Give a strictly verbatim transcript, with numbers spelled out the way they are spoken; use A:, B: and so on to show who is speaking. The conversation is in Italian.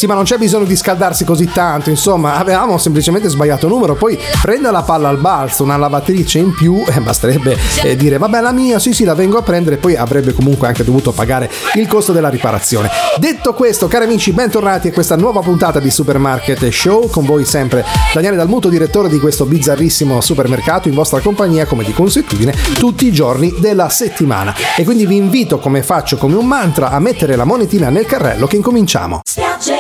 A: Sì, ma non c'è bisogno di scaldarsi così tanto, insomma, avevamo semplicemente sbagliato numero. Poi prenda la palla al balzo, una lavatrice in più, eh, basterebbe eh, dire vabbè la mia, sì sì la vengo a prendere, poi avrebbe comunque anche dovuto pagare il costo della riparazione. Detto questo, cari amici, bentornati a questa nuova puntata di Supermarket Show, con voi sempre Daniele Dalmuto, direttore di questo bizzarrissimo supermercato, in vostra compagnia come di consuetudine tutti i giorni della settimana. E quindi vi invito, come faccio come un mantra, a mettere la monetina nel carrello che incominciamo.
B: Spiagge